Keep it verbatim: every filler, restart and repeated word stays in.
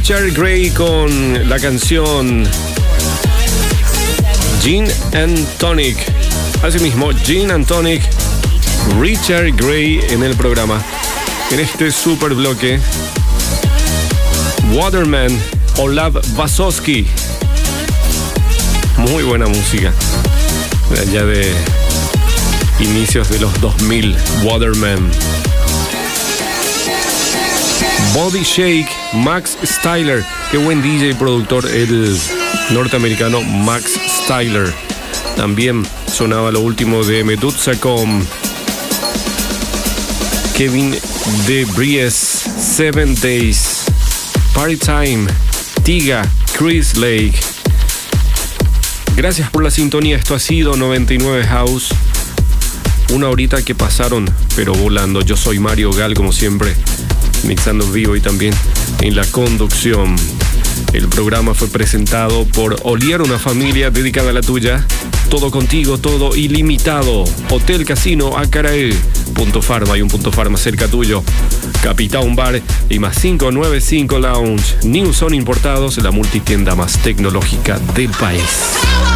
Richard Gray con la canción Gin and Tonic. Asimismo, Gin and Tonic, Richard Gray en el programa. En este super bloque, Waterman, Olav Vasovsky. Muy buena música. De allá de inicios de los dos mil, Waterman. Body Shake, Max Styler. Qué buen D J y productor el norteamericano Max Styler. También sonaba lo último de Medusa con Kevin DeBries, Seven Days, Party Time, Tiga, Chris Lake. Gracias por la sintonía. Esto ha sido noventa y nueve House. Una horita que pasaron, pero volando. Yo soy Mario Gal, como siempre, mixando vivo y también en la conducción. El programa fue presentado por Olier, una familia dedicada a la tuya. Todo contigo, todo ilimitado. Hotel Casino Acarae, Punto Farma y un Punto Farma cerca tuyo. Capitán Bar y más cinco nueve cinco Lounge. New Son Importados, la multitienda más tecnológica del país.